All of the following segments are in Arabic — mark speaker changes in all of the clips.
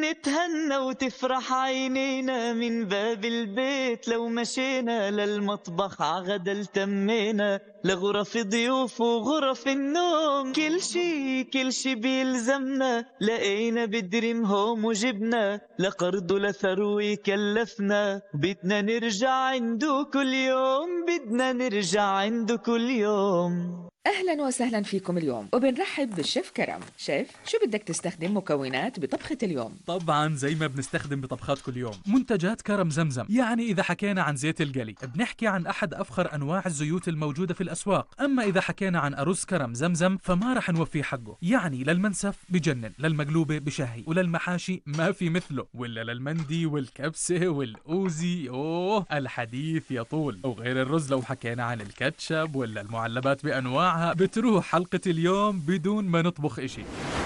Speaker 1: نتهنى وتفرح عينينا من باب البيت، لو مشينا للمطبخ عغدا التمينا، لغرف ضيوف وغرف النوم، كل شي بيلزمنا لقينا بدريم هوم وجبنا، لقرض لثروي كلفنا، بدنا نرجع عنده كل يوم، بدنا نرجع عنده كل يوم.
Speaker 2: أهلا وسهلا فيكم اليوم، وبنرحب بالشيف كرم. شيف، شو بدك تستخدم مكونات بطبخة اليوم؟
Speaker 3: طبعا زي ما بنستخدم بطبخات كل يوم، منتجات كرم زمزم. يعني إذا حكينا عن زيت القلي بنحكي عن أحد أفخر أنواع الزيوت الموجودة في الأسواق، أما إذا حكينا عن أرز كرم زمزم فما رح نوفيه حقه. يعني للمنسف بجنن، للمقلوبة بشهي، وللمحاشي ما في مثله، ولا للمندي والكبسة والأوزي الحديث يطول. وغير الرز لو حكينا عن الكاتشب ولا المعلبات بأنواع بتروح حلقة اليوم بدون ما نطبخ إشي.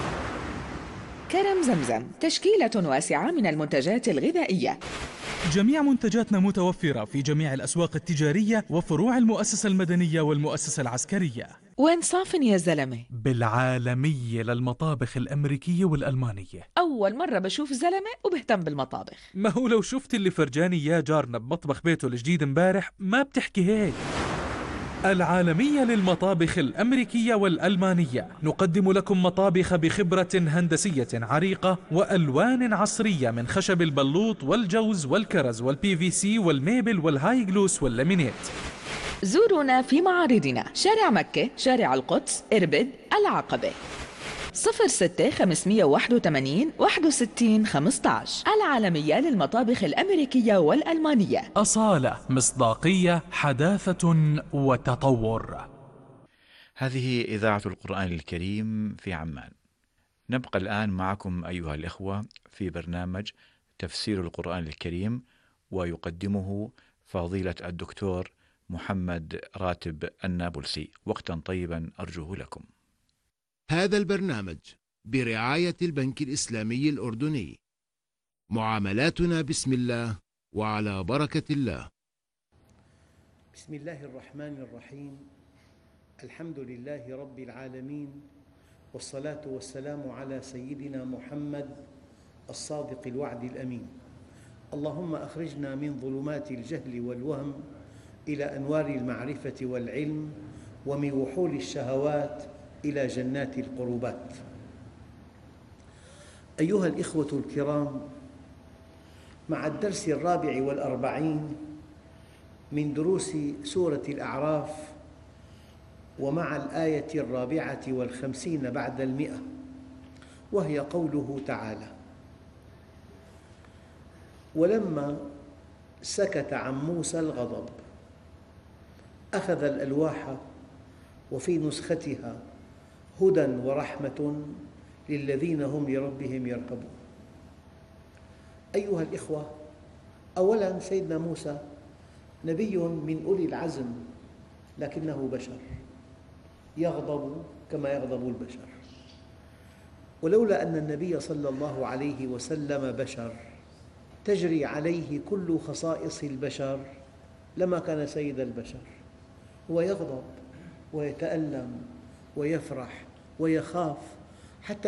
Speaker 2: كرم زمزم تشكيلة واسعة من المنتجات الغذائية.
Speaker 3: جميع منتجاتنا متوفرة في جميع الأسواق التجارية وفروع المؤسسة المدنية والمؤسسة العسكرية.
Speaker 2: وين صافن يا زلمة؟
Speaker 3: بالعالمية للمطابخ الأمريكية والألمانية.
Speaker 2: أول مرة بشوف زلمة وبهتم بالمطابخ.
Speaker 3: ما هو لو شفت اللي فرجاني يا جارنا بمطبخ بيته الجديد امبارح ما بتحكي هيك. العالمية للمطابخ الأمريكية والألمانية، نقدم لكم مطابخ بخبرة هندسية عريقة وألوان عصرية من خشب البلوط والجوز والكرز والبي في سي والميبل والهاي جلوس واللامينيت.
Speaker 2: زورونا في معارضنا: شارع مكة، شارع القدس، إربد، العقبة. 06 581 61 15. العالمية للمطابخ الأمريكية والألمانية.
Speaker 3: أصالة، مصداقية، حداثة وتطور.
Speaker 4: هذه إذاعة القرآن الكريم في عمان. نبقى الآن معكم أيها الإخوة في برنامج تفسير القرآن الكريم، ويقدمه فضيلة الدكتور محمد راتب النابلسي. وقتا طيبا أرجوه لكم.
Speaker 5: هذا البرنامج برعاية البنك الإسلامي الأردني. معاملاتنا بسم الله وعلى بركة الله.
Speaker 6: بسم الله الرحمن الرحيم. الحمد لله رب العالمين، والصلاة والسلام على سيدنا محمد الصادق الوعد الأمين. اللهم أخرجنا من ظلمات الجهل والوهم إلى أنوار المعرفة والعلم، ومن وحول الشهوات إلى جنات القربات. أيها الإخوة الكرام، مع الدرس 44 من دروس سورة الأعراف، ومع الآية 54 بعد 100، وهي قوله تعالى: ولما سكت عن موسى الغضب أخذ الألواح وفي نسختها هدى ورحمة للذين هم لربهم يرهبون. أيها الإخوة، أولاً سيدنا موسى نبي من أولي العزم، لكنه بشر يغضب كما يغضب البشر، ولولا أن النبي صلى الله عليه وسلم بشر تجري عليه كل خصائص البشر لما كان سيد البشر. هو يغضب ويتألم ويفرح ويخاف